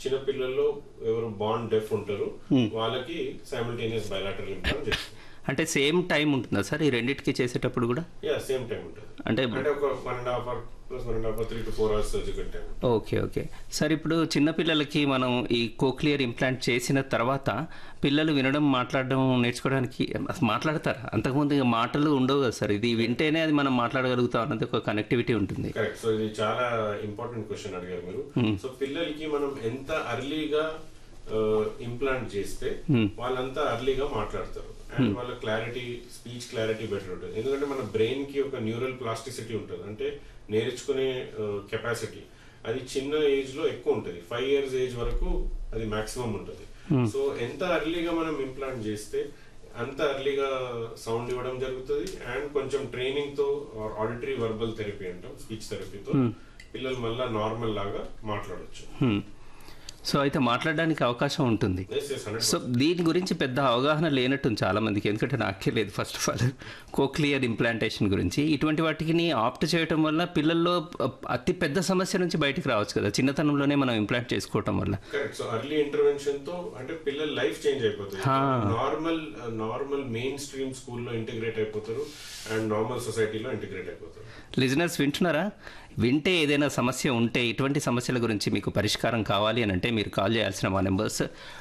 చిన్నపిల్లల్లో ఎవరు బాండ్ డెఫ్ ఉంటారు వాళ్ళకి సైమల్టేనియస్ బైలాటరల్ ఇంప్లాంట్ చేస్తాం. అంటే సేమ్ టైం ఉంటుందా సార్ ఈ రెండింటికి చేసేటప్పుడు కూడా? సేమ్ టైం ఉంటుంది. అంటే ఒక 1.5 hours plus 1.5 hours 3 to 4 hours surgical time. Okay sir, ఇప్పుడు చిన్నపిల్లలకి మనం ఈ కోక్లియర్ ఇంప్లాంట్ చేసిన తర్వాత పిల్లలు వినడం మాట్లాడడం నేర్చుకోవడానికి మాట్లాడతారు. అంతకుముందు ఇక మాటలు ఉండవు కదా సార్, ఇది వింటేనే అది మనం మాట్లాడగలుగుతాం అన్నది ఒక కనెక్టివిటీ ఉంటుంది. కరెక్ట్. సో ఇది చాలా ఇంపార్టెంట్ క్వశ్చన్ అడిగారు మీరు. సో పిల్లలకి మనం ఎంత అర్లీగా ఇంప్లాంట్ చేస్తే వాళ్ళంతా అర్లీగా మాట్లాడతారు అండ్ వాళ్ళ క్లారిటీ, స్పీచ్ క్లారిటీ బెటర్ ఉంటుంది. ఎందుకంటే మన బ్రెయిన్ కి ఒక న్యూరల్ ప్లాస్టిసిటీ ఉంటుంది, అంటే నేర్చుకునే కెపాసిటీ అది చిన్న ఏజ్ లో ఎక్కువ ఉంటుంది. 5 years ఏజ్ వరకు అది మాక్సిమం ఉంటుంది. సో ఎంత అర్లీగా మనం ఇంప్లాంట్ చేస్తే అంత అర్లీగా సౌండ్ ఇవ్వడం జరుగుతుంది. అండ్ కొంచెం ట్రైనింగ్ తో ఆడిటరీ వర్బల్ థెరపీ అంటాం, స్పీచ్ థెరపీతో పిల్లలు మళ్ళా నార్మల్ లాగా మాట్లాడొచ్చు. సో అయితే మాట్లాడడానికి అవకాశం ఉంటుంది. సో దీని గురించి పెద్ద అవగాహన లేనట్టుంది చాలా మందికి, ఎందుకంటే నాకే లేదు first of all cochlear implantation గురించి. ఇటువంటి వాటికి ఆప్ట్ చేయడం వల్ల పిల్లల్లో అతి పెద్ద సమస్య నుంచి బయటికి రావచ్చు కదా చిన్నతనంలోనే మనం ఇంప్లాంట్ చేసుకోవటం వల్ల. సో ఎర్లీ ఇంటర్వెన్షన్ తో అంటే పిల్లల లైఫ్ చేంజ్ అయిపోతుంది. నార్మల్ మెయిన్ స్ట్రీమ్ స్కూల్లో ఇంటిగ్రేట్ అయిపోతారు అండ్ నార్మల్ సొసైటీలో ఇంటిగ్రేట్ అయిపోతారు. లిజనర్స్ వింటున్నారా? వింటే ఏదైనా సమస్య ఉంటే, ఇటువంటి సమస్యల గురించి మీకు పరిష్కారం కావాలి అని అంటే మీరు కాల్ చేయాల్సిన మా నెంబర్స్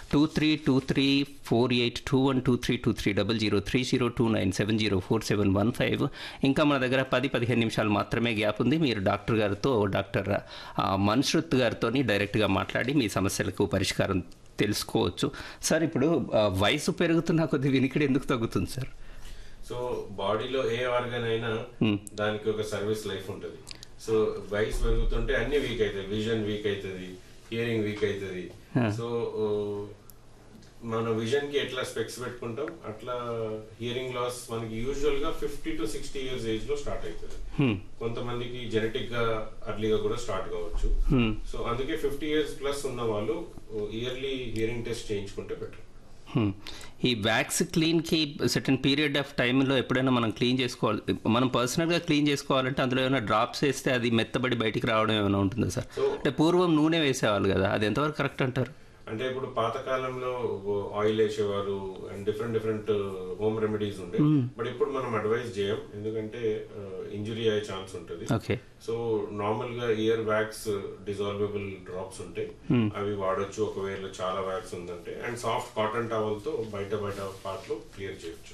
2323482123003029704715. ఇంకా మన దగ్గర 10-15 నిమిషాలు మాత్రమే గ్యాప్ ఉంది. మీరు డాక్టర్ గారితో, డాక్టర్ మన్శ్రుత్ గారితో డైరెక్ట్గా మాట్లాడి మీ సమస్యలకు పరిష్కారం తెలుసుకోవచ్చు. సార్, ఇప్పుడు వయసు పెరుగుతున్న కొద్ది వినికిడి ఎందుకు తగ్గుతుంది సార్? సో బాడీలో ఏ ఆర్గన్ అయినా దానికి ఒక సర్వీస్ లైఫ్ ఉంటుంది. సో వయసు పెరుగుతుంటే అన్ని వీక్ అవుతాయి, విజన్ వీక్ అవుతుంది, హియరింగ్ వీక్ అవుతుంది. సో మన విజన్ కి ఎట్లా స్పెక్స్ పెట్టుకుంటాం అట్లా హియరింగ్ లాస్ మనకి యూజువల్ గా 50 to 60 years ఏజ్ లో స్టార్ట్ అవుతుంది. కొంతమందికి జెనెటిక్ గా అర్లీగా కూడా స్టార్ట్ కావచ్చు. సో అందుకే 50 years ప్లస్ ఉన్న వాళ్ళు ఇయర్లీ హియరింగ్ టెస్ట్ చేయించుకుంటే బెటర్. ఈ వ్యాక్స్ క్లీన్కి సర్టన్ పీరియడ్ ఆఫ్ టైంలో ఎప్పుడైనా మనం క్లీన్ చేసుకోవాలి, మనం పర్సనల్గా క్లీన్ చేసుకోవాలంటే అందులో ఏమైనా డ్రాప్స్ వేస్తే అది మెత్తబడి బయటికి రావడం ఏమైనా ఉంటుందా సార్? అంటే పూర్వం నూనె వేసేవాళ్ళు కదా, అది ఎంతవరకు కరెక్ట్ అంటారు? అంటే ఇప్పుడు పాతకాలంలో ఆయిల్ వేసేవారు అండ్ డిఫరెంట్ హోమ్ రెమెడీస్ ఉండే. బట్ ఇప్పుడు మనం అడ్వైజ్ చేయం, ఎందుకంటే ఇంజురీ అయ్యే ఛాన్స్ ఉంటుంది. సో నార్మల్ గా ఇయర్ వ్యాక్స్ డిజాల్వబుల్ డ్రాప్స్ ఉంటాయి, అవి వాడొచ్చు ఒకవేళ చాలా వ్యాక్స్ ఉందంటే. అండ్ సాఫ్ట్ కాటన్ టవల్ తో బయట పార్ట్ లో క్లియర్ చేయొచ్చు.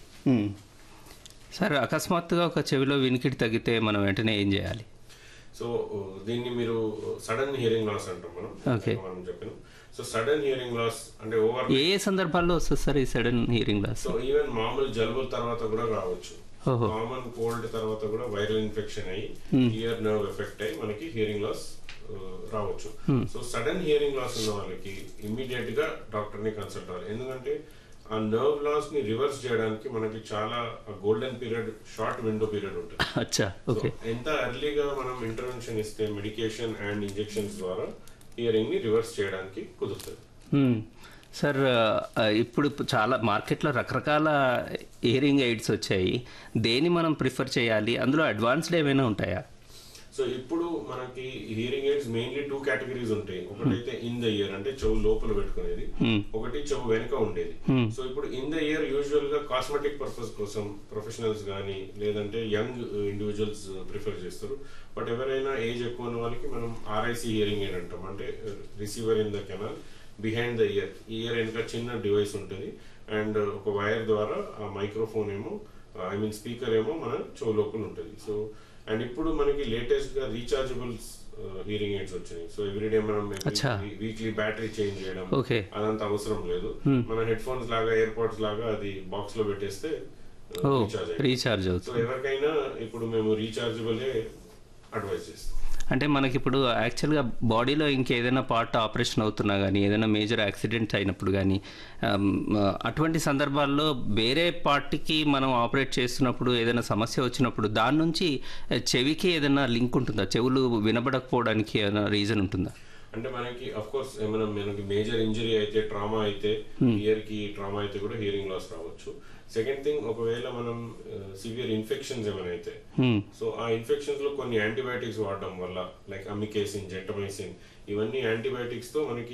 సార్, అకస్మాత్తుగా ఒక చెవిలో వినికిడి తగ్గితే మనం వెంటనే ఏం చేయాలి? సో దీన్ని మీరు సడన్ హియరింగ్ లాస్ అంటాం మనం చెప్పిన. సో సడన్ హియరింగ్ లాస్ అంటే ఓవర్ ఏ సందర్భాల్లో వస్తుంది సార్ ఈ sudden hearing loss? So even మామూలు జలుబుల తర్వాత కూడా రావచ్చు, కామన్ కోల్డ్ తర్వాత కూడా వైరల్ ఇన్ఫెక్షన్ అయ్యి ఇయర్ నర్వ్ ఎఫెక్ట్ అయ్యి మనకి హియరింగ్ లాస్ రావచ్చు. సో సడన్ హియరింగ్ లాస్ ఉన్న వాళ్ళకి ఇమ్మీడియట్ గా డాక్టర్ ని కన్సల్ట్ అవ్వాలి. ఎందుకంటే ఆ నర్వ్ లాస్ ని రివర్స్ చేయడానికి మనకి చాలా golden period, short window period ఉంటుంది. ఎంత ఎర్లీగా మనం ఇంటర్వెన్షన్ ఇస్తే మెడికేషన్ అండ్ ఇంజెక్షన్స్ ద్వారా హియరింగ్ ని రివర్స్ చేయడానికి కుదురుతుంది. సార్, ఇప్పుడు చాలా మార్కెట్లో రకరకాల హియరింగ్ ఎయిడ్స్ వచ్చాయి, దేని మనం ప్రిఫర్ చేయాలి? అందులో అడ్వాన్స్డ్ ఏమైనా ఉంటాయా? సో ఇప్పుడు మనకి హియరింగ్ ఎయిడ్స్ మెయిన్లీ 2 categories ఉంటాయి. ఒకటైతే ఇన్ ద ఇయర్ అంటే చెవు లోపల పెట్టుకునేది, ఒకటి చెవు వెనుక ఉండేది. సో ఇప్పుడు ఇన్ ద ఇయర్ యూజువల్ గా కాస్మెటిక్ పర్పస్ కోసం ప్రొఫెషనల్స్ కానీ లేదంటే యంగ్ ఇండివిజువల్స్ ప్రిఫర్ చేస్తారు. బట్ ఎవరైనా ఏజ్ ఎక్కువ ఉన్న వాళ్ళకి మనం RIC హియరింగ్ ఎయిడ్ అంటాం, అంటే receiver in the canal behind the year. Year వెనుక చిన్న డివైస్ ఉంటుంది అండ్ ఒక వైర్ ద్వారా ఆ మైక్రోఫోన్ ఏమో స్పీకర్ ఏమో మన చెవు లోపల ఉంటుంది. సో అండ్ ఇప్పుడు మనకి లేటెస్ట్ గా రీచార్జబుల్ హియరింగ్ ఎయిడ్స్ వచ్చినాయి. సో ఎవ్రీడే మనం వీక్లీ బ్యాటరీ చేంజ్ చేయడం అదంతా అవసరం లేదు. మన హెడ్ ఫోన్స్ లాగా, ఎయిర్ పోడ్స్ లాగా అది బాక్స్ లో పెట్టేస్తే రీఛార్జ్ అవుతుంది. సో ఎవరికైనా ఇప్పుడు మేము రీఛార్జబుల్ అడ్వైజ్ చేస్తాం. అంటే మనకి ఇప్పుడు యాక్చువల్గా బాడీలో ఇంకేదైనా పార్ట్ ఆపరేషన్ అవుతున్నా కానీ, ఏదైనా మేజర్ యాక్సిడెంట్ అయినప్పుడు కానీ, అటువంటి సందర్భాల్లో వేరే పార్ట్కి మనం ఆపరేట్ చేస్తున్నప్పుడు ఏదైనా సమస్య వచ్చినప్పుడు దాని నుంచి చెవికి ఏదైనా లింక్ ఉంటుందా? చెవులు వినబడకపోవడానికి ఏదైనా రీజన్ ఉంటుందా? అంటే మనకి అఫ్ కోర్స్ ఏమైనా మనకి మేజర్ ఇంజరీ అయితే, ట్రామా అయితే, ఇయర్ కి ట్రామా అయితే కూడా హియరింగ్ లాస్ రావచ్చు. సెకండ్ థింగ్, ఒకవేళ మనం సివియర్ ఇన్ఫెక్షన్స్ ఏమైనా అయితే, సో ఆ ఇన్ఫెక్షన్స్ లో కొన్ని యాంటీబయాటిక్స్ వాడడం వల్ల, లైక్ అమికేసిన్, జెంటమైసిన్, ఇవన్నీ యాంటీబయాటిక్స్ తో మనకి